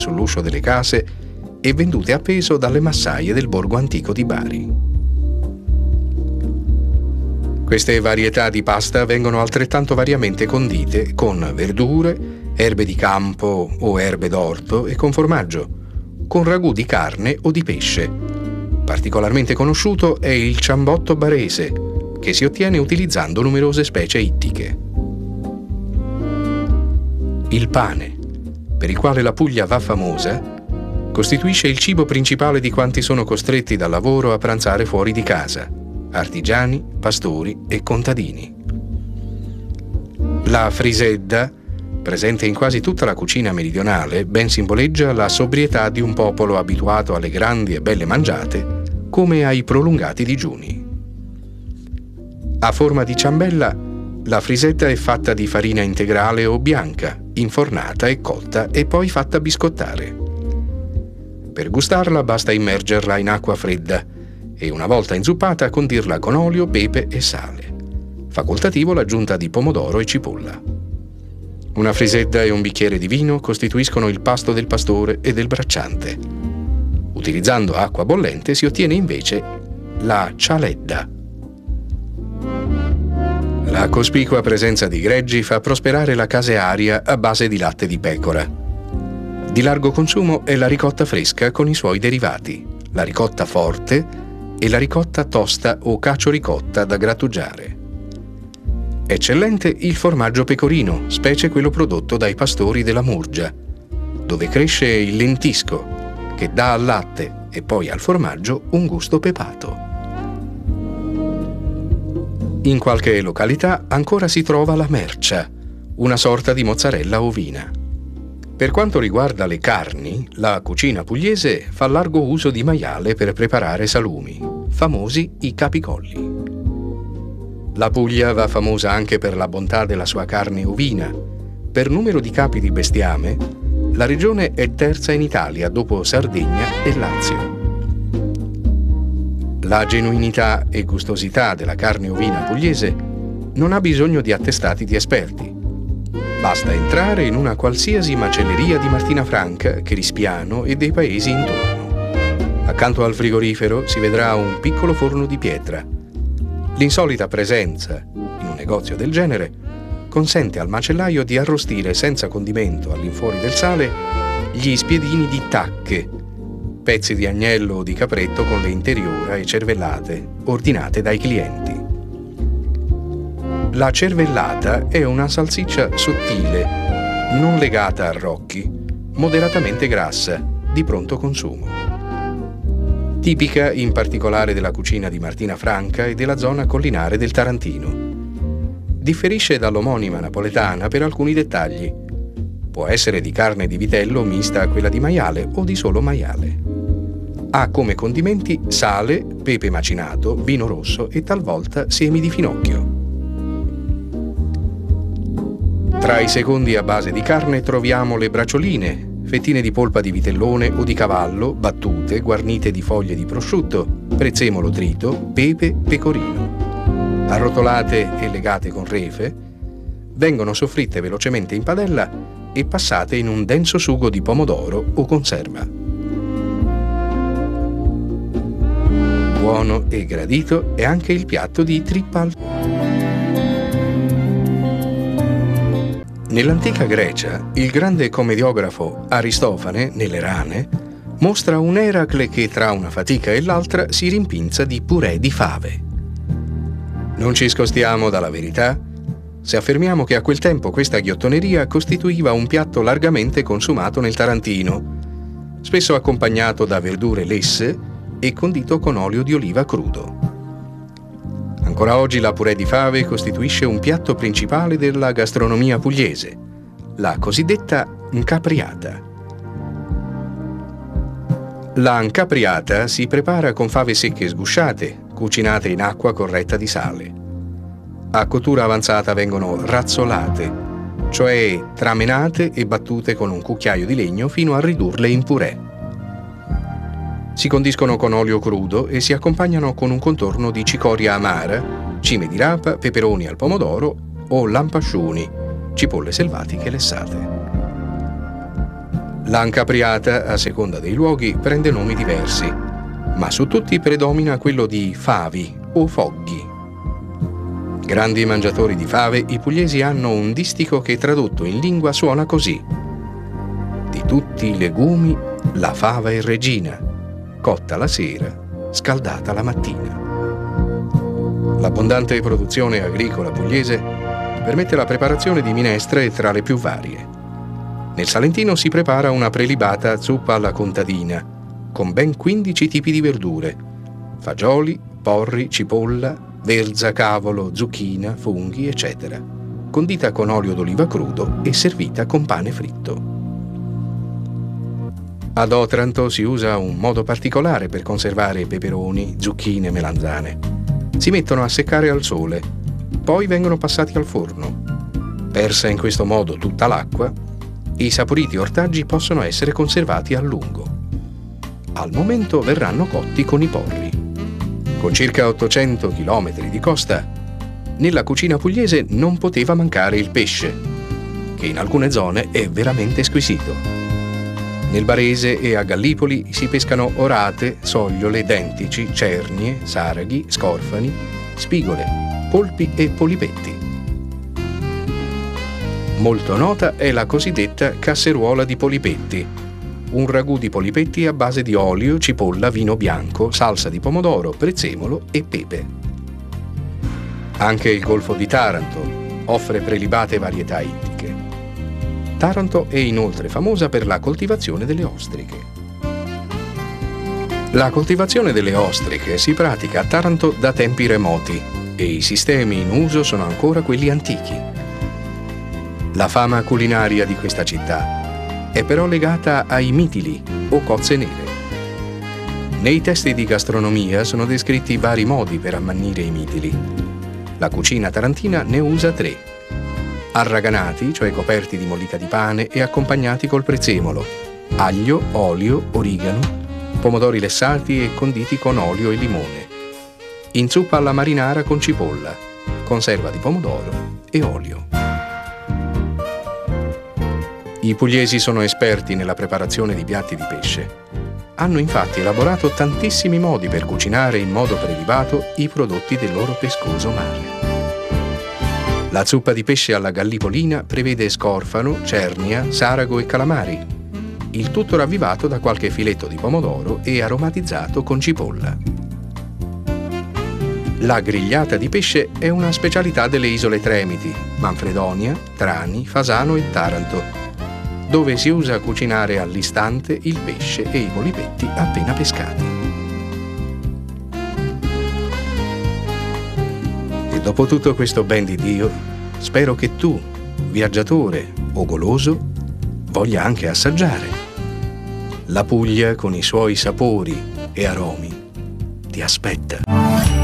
sull'uscio delle case e vendute a peso dalle massaie del borgo antico di Bari. Queste varietà di pasta vengono altrettanto variamente condite con verdure, erbe di campo o erbe d'orto e con formaggio, con ragù di carne o di pesce. Particolarmente conosciuto è il ciambotto barese, che si ottiene utilizzando numerose specie ittiche. Il pane, per il quale la Puglia va famosa, costituisce il cibo principale di quanti sono costretti dal lavoro a pranzare fuori di casa: artigiani, pastori e contadini. La frisedda, presente in quasi tutta la cucina meridionale, ben simboleggia la sobrietà di un popolo abituato alle grandi e belle mangiate, come ai prolungati digiuni. A forma di ciambella, la frisetta è fatta di farina integrale o bianca, infornata e cotta e poi fatta biscottare. Per gustarla basta immergerla in acqua fredda e una volta inzuppata condirla con olio, pepe e sale. Facoltativo l'aggiunta di pomodoro e cipolla. Una frisedda e un bicchiere di vino costituiscono il pasto del pastore e del bracciante. Utilizzando acqua bollente si ottiene invece la cialedda. La cospicua presenza di greggi fa prosperare la casearia a base di latte di pecora. Di largo consumo è la ricotta fresca con i suoi derivati, la ricotta forte e la ricotta tosta o cacio ricotta da grattugiare. Eccellente il formaggio pecorino, specie quello prodotto dai pastori della Murgia, dove cresce il lentisco, che dà al latte e poi al formaggio un gusto pepato. In qualche località ancora si trova la mercia, una sorta di mozzarella ovina. Per quanto riguarda le carni, la cucina pugliese fa largo uso di maiale per preparare salumi, famosi i capicolli. La Puglia va famosa anche per la bontà della sua carne ovina. Per numero di capi di bestiame, la regione è terza in Italia dopo Sardegna e Lazio. La genuinità e gustosità della carne ovina pugliese non ha bisogno di attestati di esperti. Basta entrare in una qualsiasi macelleria di Martina Franca, Crispiano e dei paesi intorno. Accanto al frigorifero si vedrà un piccolo forno di pietra. L'insolita presenza in un negozio del genere consente al macellaio di arrostire senza condimento all'infuori del sale gli spiedini di tacche, pezzi di agnello o di capretto con le interiora e cervellate, ordinate dai clienti. La cervellata è una salsiccia sottile, non legata a rocchi, moderatamente grassa, di pronto consumo. Tipica in particolare della cucina di Martina Franca e della zona collinare del Tarantino. Differisce dall'omonima napoletana per alcuni dettagli. Può essere di carne di vitello mista a quella di maiale o di solo maiale. Ha come condimenti sale, pepe macinato, vino rosso e talvolta semi di finocchio. Tra i secondi a base di carne troviamo le braccioline, fettine di polpa di vitellone o di cavallo, battute, guarnite di foglie di prosciutto, prezzemolo trito, pepe, pecorino. Arrotolate e legate con refe, vengono soffritte velocemente in padella e passate in un denso sugo di pomodoro o conserva. Buono e gradito è anche il piatto di trippa al... Nell'antica Grecia, il grande commediografo Aristofane, nelle Rane, mostra un Eracle che tra una fatica e l'altra si rimpinza di purè di fave. Non ci scostiamo dalla verità se affermiamo che a quel tempo questa ghiottoneria costituiva un piatto largamente consumato nel Tarantino, spesso accompagnato da verdure lesse e condito con olio di oliva crudo. Ancora oggi la purè di fave costituisce un piatto principale della gastronomia pugliese, la cosiddetta incapriata. La incapriata si prepara con fave secche sgusciate, cucinate in acqua corretta di sale. A cottura avanzata vengono razzolate, cioè tramenate e battute con un cucchiaio di legno fino a ridurle in purè. Si condiscono con olio crudo e si accompagnano con un contorno di cicoria amara, cime di rapa, peperoni al pomodoro o lampasciuni, cipolle selvatiche lessate. L'ancapriata, a seconda dei luoghi, prende nomi diversi, ma su tutti predomina quello di favi o fogghi. Grandi mangiatori di fave, i pugliesi hanno un distico che tradotto in lingua suona così: di tutti i legumi la fava è regina, cotta la sera, scaldata la mattina. L'abbondante produzione agricola pugliese permette la preparazione di minestre tra le più varie. Nel Salentino si prepara una prelibata zuppa alla contadina, con ben 15 tipi di verdure: fagioli, porri, cipolla, verza, cavolo, zucchina, funghi, eccetera, condita con olio d'oliva crudo e servita con pane fritto. Ad Otranto si usa un modo particolare per conservare peperoni, zucchine e melanzane. Si mettono a seccare al sole, poi vengono passati al forno. Persa in questo modo tutta l'acqua, i saporiti ortaggi possono essere conservati a lungo. Al momento verranno cotti con i porri. Con circa 800 km di costa, nella cucina pugliese non poteva mancare il pesce, che in alcune zone è veramente squisito. Nel Barese e a Gallipoli si pescano orate, sogliole, dentici, cernie, saraghi, scorfani, spigole, polpi e polipetti. Molto nota è la cosiddetta casseruola di polipetti, un ragù di polipetti a base di olio, cipolla, vino bianco, salsa di pomodoro, prezzemolo e pepe. Anche il Golfo di Taranto offre prelibate varietà ittiche. Taranto è inoltre famosa per la coltivazione delle ostriche. La coltivazione delle ostriche si pratica a Taranto da tempi remoti e i sistemi in uso sono ancora quelli antichi. La fama culinaria di questa città è però legata ai mitili o cozze nere. Nei testi di gastronomia sono descritti vari modi per ammannire i mitili. La cucina tarantina ne usa 3: arraganati, cioè coperti di mollica di pane e accompagnati col prezzemolo, aglio, olio, origano, pomodori lessati e conditi con olio e limone, in zuppa alla marinara con cipolla, conserva di pomodoro e olio. I pugliesi sono esperti nella preparazione di piatti di pesce. Hanno infatti elaborato tantissimi modi per cucinare in modo prelibato i prodotti del loro pescoso mare. La zuppa di pesce alla gallipolina prevede scorfano, cernia, sarago e calamari, il tutto ravvivato da qualche filetto di pomodoro e aromatizzato con cipolla. La grigliata di pesce è una specialità delle isole Tremiti, Manfredonia, Trani, Fasano e Taranto, dove si usa cucinare all'istante il pesce e i polipetti appena pescati. E dopo tutto questo ben di Dio, spero che tu, viaggiatore o goloso, voglia anche assaggiare. La Puglia, con i suoi sapori e aromi, ti aspetta.